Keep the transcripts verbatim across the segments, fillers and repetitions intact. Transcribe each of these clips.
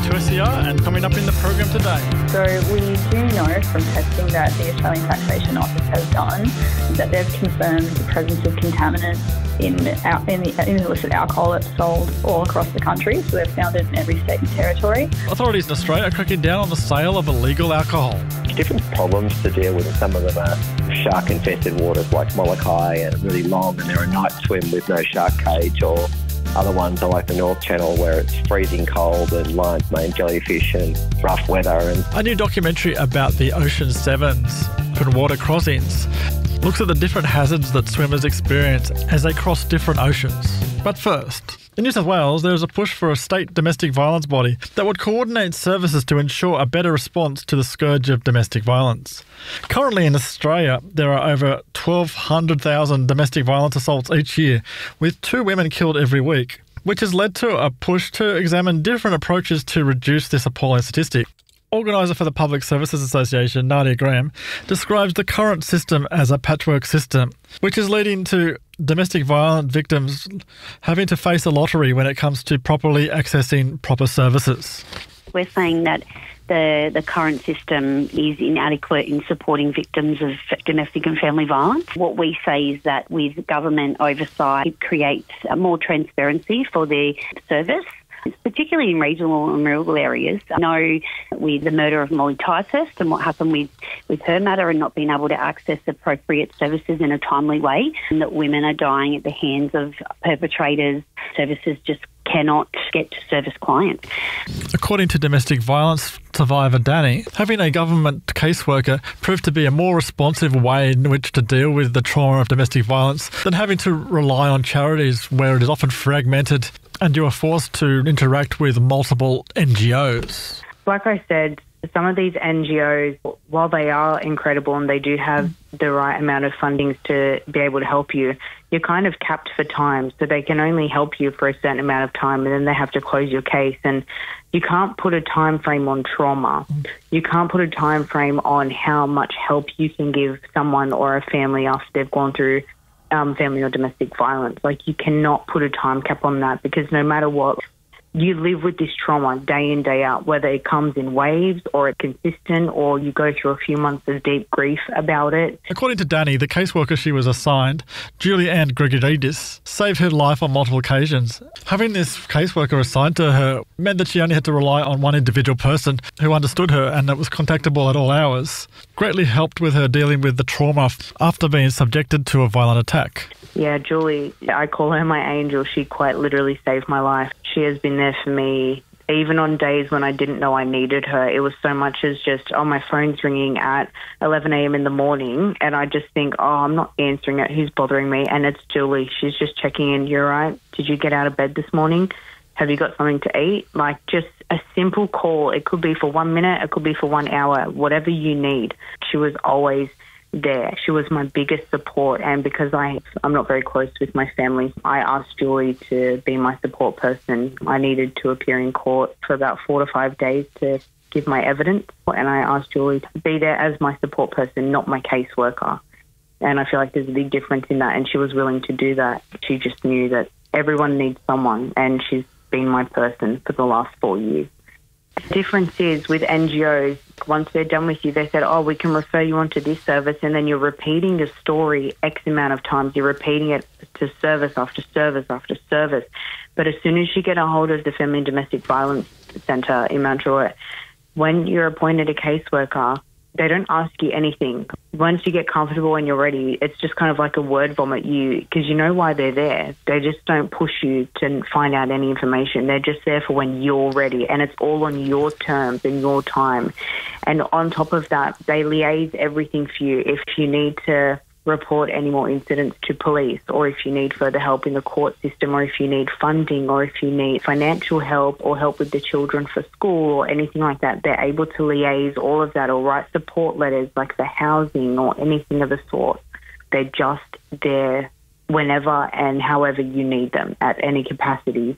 two S E R and coming up in the program today. So we do know from testing that the Australian Taxation Office has done that they've confirmed the presence of contaminants in, in, the, in illicit alcohol that's sold all across the country. So they've found it in every state and territory. Authorities in Australia are cracking down on the sale of illegal alcohol. Different problems to deal with. Some of them are shark-infested waters like Molokai and really long, and they're a night swim with no shark cage, or other ones are like the North Channel where it's freezing cold and lion's mane jellyfish and rough weather. And a new documentary about the Ocean Sevens, open water crossings, looks at the different hazards that swimmers experience as they cross different oceans. But first, in New South Wales, there is a push for a state domestic violence body that would coordinate services to ensure a better response to the scourge of domestic violence. Currently in Australia, there are over twelve hundred thousand domestic violence assaults each year, with two women killed every week, which has led to a push to examine different approaches to reduce this appalling statistic. Organiser for the Public Services Association, Nadia Graham, describes the current system as a patchwork system, which is leading to domestic violence victims having to face a lottery when it comes to properly accessing proper services. We're saying that the, the current system is inadequate in supporting victims of domestic and family violence. What we say is that with government oversight, it creates more transparency for the service, particularly in regional and rural areas. I know with the murder of Molly Ticehurst and what happened with, with her matter and not being able to access appropriate services in a timely way, and that women are dying at the hands of perpetrators. Services just cannot get to service clients. According to domestic violence survivor Danny, having a government caseworker proved to be a more responsive way in which to deal with the trauma of domestic violence than having to rely on charities where it is often fragmented and you are forced to interact with multiple N G Os. Like I said, some of these N G Os, while they are incredible and they do have the right amount of funding to be able to help you, you're kind of capped for time. So they can only help you for a certain amount of time and then they have to close your case. And you can't put a time frame on trauma. You can't put a time frame on how much help you can give someone or a family after they've gone through um, family or domestic violence. Like, you cannot put a time cap on that, because no matter what, you live with this trauma day in, day out, whether it comes in waves or it's consistent or you go through a few months of deep grief about it. According to Danny, the caseworker she was assigned, Julie Ann Gregoridis, saved her life on multiple occasions. Having this caseworker assigned to her meant that she only had to rely on one individual person who understood her and that was contactable at all hours. Greatly helped with her dealing with the trauma after being subjected to a violent attack. Yeah, Julie, I call her my angel. She quite literally saved my life. She has been there for me, even on days when I didn't know I needed her. It was so much as just, oh, my phone's ringing at eleven a.m. in the morning, and I just think, oh, I'm not answering it. Who's bothering me? And it's Julie. She's just checking in. You're right. Did you get out of bed this morning? Have you got something to eat? Like, just a simple call. It could be for one minute. It could be for one hour. Whatever you need. She was always there. She was my biggest support, and because I, I'm not very close with my family, I asked Julie to be my support person. I needed to appear in court for about four to five days to give my evidence, and I asked Julie to be there as my support person, not my caseworker. And I feel like there's a big difference in that, and she was willing to do that. She just knew that everyone needs someone, and she's been my person for the last four years. The difference is with N G Os, once they're done with you, they said, oh, we can refer you on to this service, and then you're repeating the story X amount of times. You're repeating it to service after service after service. But as soon as you get a hold of the Family and Domestic Violence Centre in Mount Druitt, when you're appointed a caseworker, they don't ask you anything. Once you get comfortable and you're ready, it's just kind of like a word vomit, you, because you know why they're there. They just don't push you to find out any information. They're just there for when you're ready, and it's all on your terms and your time. And on top of that, they liaise everything for you. If you need to report any more incidents to police, or if you need further help in the court system, or if you need funding, or if you need financial help or help with the children for school or anything like that, they're able to liaise all of that or write support letters like for housing or anything of the sort. They're just there whenever and however you need them at any capacity that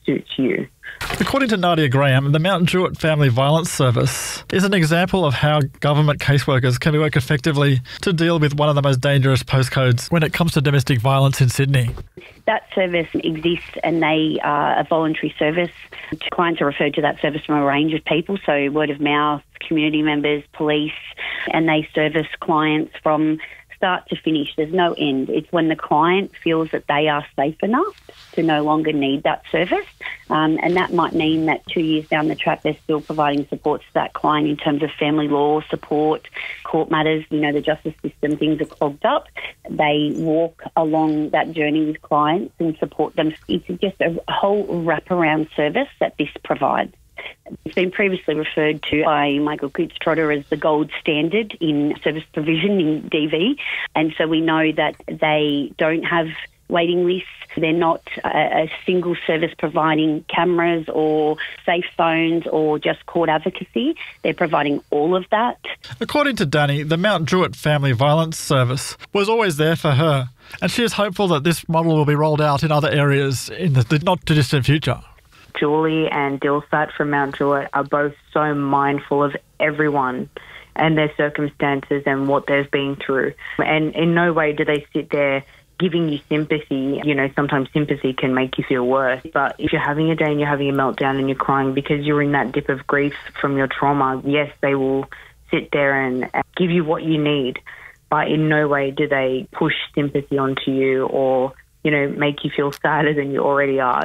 suits you. According to Nadia Graham, the Mount Druitt Family Violence Service is an example of how government caseworkers can work effectively to deal with one of the most dangerous postcodes when it comes to domestic violence in Sydney. That service exists and they are a voluntary service. Clients are referred to that service from a range of people, so word of mouth, community members, police, and they service clients from start to finish. There's no end. It's when the client feels that they are safe enough to no longer need that service. Um, and that might mean that two years down the track, they're still providing support to that client in terms of family law support, court matters. You know, the justice system, things are clogged up. They walk along that journey with clients and support them. It's just a whole wraparound service that this provides. It's been previously referred to by Michael Coutts-Trotter as the gold standard in service provision in D V. And so we know that they don't have waiting lists. They're not a, a single service providing cameras or safe phones or just court advocacy. They're providing all of that. According to Danny, the Mount Druitt Family Violence Service was always there for her, and she is hopeful that this model will be rolled out in other areas in the not too distant future. Julie and Dilsat from Mount Druitt are both so mindful of everyone and their circumstances and what they've been through. And in no way do they sit there giving you sympathy. You know, sometimes sympathy can make you feel worse. But if you're having a day and you're having a meltdown and you're crying because you're in that dip of grief from your trauma, yes, they will sit there and give you what you need. But in no way do they push sympathy onto you or, you know, make you feel sadder than you already are.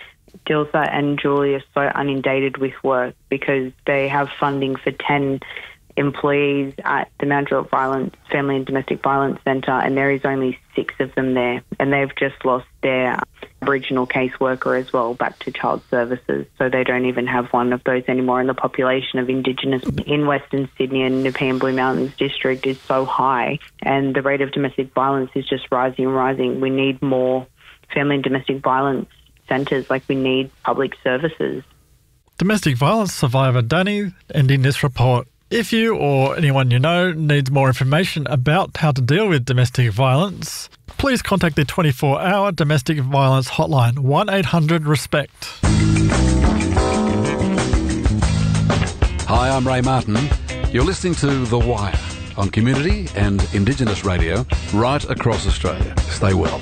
Dilsa and Julie are so inundated with work because they have funding for ten employees at the Mount Druitt Violence, Family and Domestic Violence Centre, and there is only six of them there. And they've just lost their Aboriginal caseworker as well back to child services, so they don't even have one of those anymore. And the population of Indigenous in Western Sydney and Nepean Blue Mountains district is so high, and the rate of domestic violence is just rising and rising. We need more family and domestic violence centres, like we need public services. Domestic violence survivor Danny ending this report. If you or anyone you know needs more information about how to deal with domestic violence, please contact the twenty-four hour domestic violence hotline, one eight hundred RESPECT. Hi, I'm Ray Martin. You're listening to The Wire on Community and Indigenous Radio right across Australia. Stay well.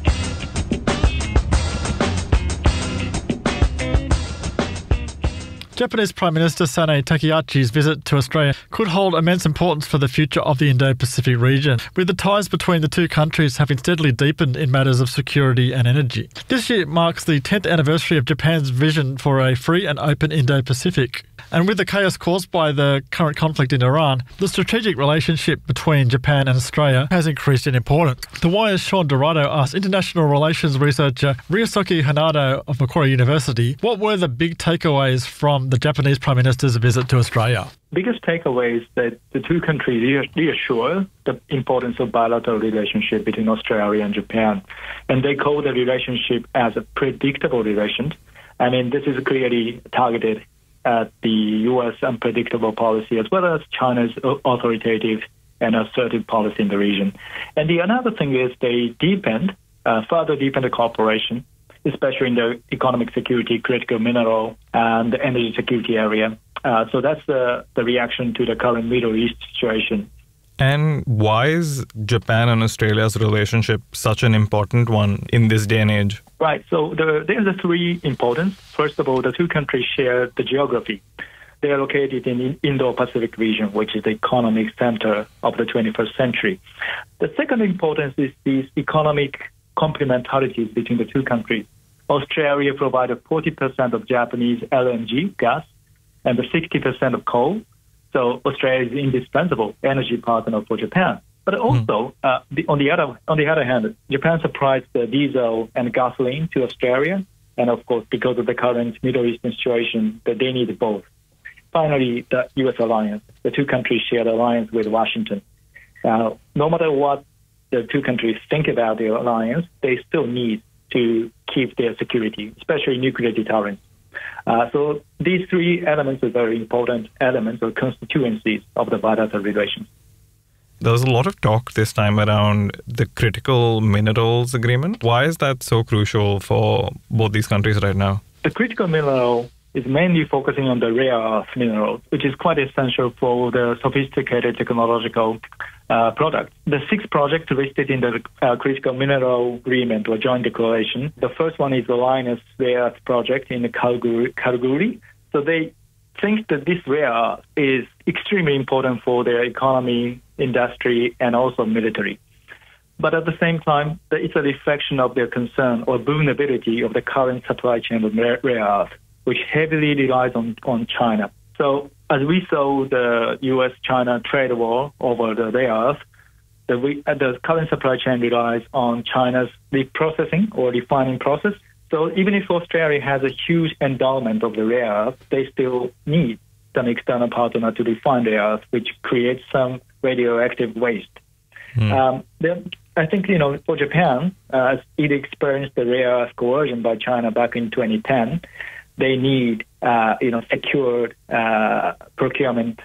Japanese Prime Minister Sanae Takeyachi's visit to Australia could hold immense importance for the future of the Indo-Pacific region, with the ties between the two countries having steadily deepened in matters of security and energy. This year marks the tenth anniversary of Japan's vision for a free and open Indo-Pacific. And with the chaos caused by the current conflict in Iran, the strategic relationship between Japan and Australia has increased in importance. The Wire's Sean Dorado asked international relations researcher Ryosuke Hanado of Macquarie University what were the big takeaways from the Japanese Prime Minister's visit to Australia. Biggest takeaway is that the two countries reassure the importance of bilateral relationship between Australia and Japan, and they call the relationship as a predictable relation. I mean, this is clearly targeted at the U S unpredictable policy as well as China's authoritative and assertive policy in the region. And the another thing is they deepened, uh, further deepened the cooperation, especially in the economic security, critical mineral, and the energy security area. Uh, so that's the, the reaction to the current Middle East situation. And why is Japan and Australia's relationship such an important one in this day and age? Right. So the, there's the three importance. First of all, the two countries share the geography. They are located in the Indo-Pacific region, which is the economic center of the twenty-first century. The second importance is these economic complementarities between the two countries. Australia provided forty percent of Japanese L N G gas and the sixty percent of coal. So Australia is an indispensable energy partner for Japan. But also, mm. uh, the, on the other on the other hand, Japan supplies the diesel and gasoline to Australia. And of course, because of the current Middle Eastern situation, that they need both. Finally, the U S alliance. The two countries share the alliance with Washington. Now, no matter what the two countries think about the alliance, they still need to keep their security, especially nuclear deterrence. Uh, so these three elements are very important elements or constituencies of the bilateral relations. There was a lot of talk this time around the critical minerals agreement. Why is that so crucial for both these countries right now? The critical mineral is mainly focusing on the rare earth minerals, which is quite essential for the sophisticated technological uh, products. The six projects listed in the uh, critical mineral agreement or joint declaration. The first one is the Lynas Rare Earth project in Calgary. Calgary. So they think that this rare earth is extremely important for their economy, industry, and also military. But at the same time, it's a reflection of their concern or vulnerability of the current supply chain of rare earth, which heavily relies on, on China. So as we saw the U S China trade war over the rare earth, the, the current supply chain relies on China's reprocessing or refining process. So even if Australia has a huge endowment of the rare earth, they still need an external partner to refine the earth, which creates some radioactive waste. Mm. Um, then I think, you know, for Japan, uh, as it experienced the rare earth coercion by China back in twenty ten, they need, uh, you know, secured uh, procurement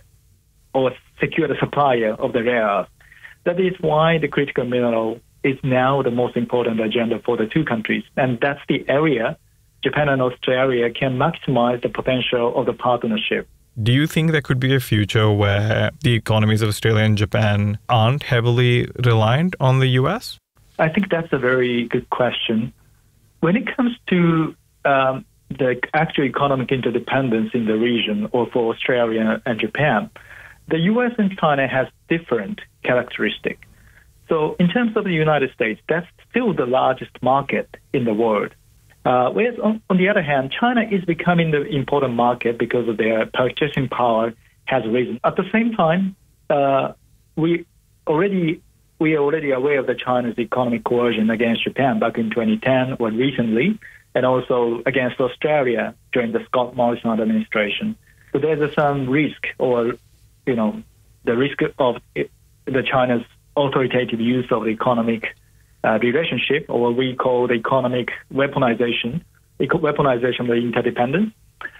or secured supplier of the rare earth. That is why the critical mineral is now the most important agenda for the two countries. And that's the area Japan and Australia can maximize the potential of the partnership. Do you think there could be a future where the economies of Australia and Japan aren't heavily reliant on the U S? I think that's a very good question. When it comes to um, the actual economic interdependence in the region or for Australia and Japan, the U S and China has different characteristics. So in terms of the United States, that's still the largest market in the world. Uh, whereas on, on the other hand, China is becoming the important market because of their purchasing power has risen. At the same time, uh, we already we are already aware of the China's economic coercion against Japan back in twenty ten or recently, and also against Australia during the Scott Morrison administration. So there's some risk, or you know, the risk of it, the China's authoritative use of the economic uh, relationship, or what we call the economic weaponization, weaponization of the interdependence.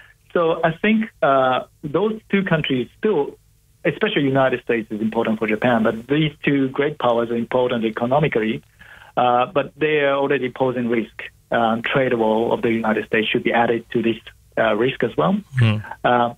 So I think uh, those two countries still, especially the United States, is important for Japan, but these two great powers are important economically, uh, but they are already posing risk. Um, trade war of the United States should be added to this uh, risk as well. Mm. Uh,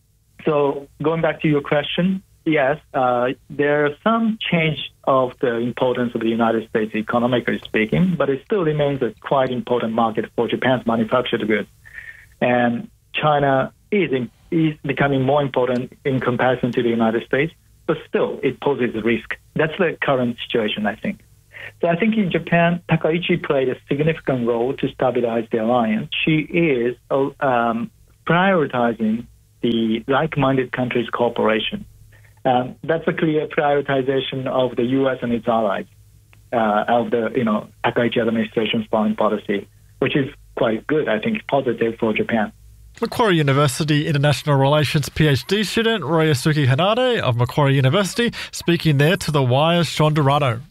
so going back to your question, yes, uh, there are some change of the importance of the United States economically speaking, but it still remains a quite important market for Japan's manufactured goods. And China is, in, is becoming more important in comparison to the United States, but still it poses a risk. That's the current situation, I think. So I think in Japan, Takaichi played a significant role to stabilize the alliance. She is um, prioritizing the like-minded countries' cooperation. Um, that's a clear prioritization of the U S and its allies uh, of the, you know, Takaichi administration's foreign policy, which is quite good, I think, positive for Japan. Macquarie University International Relations PhD student Royasuke Hanade of Macquarie University speaking there to The Wire's Sean Dorado.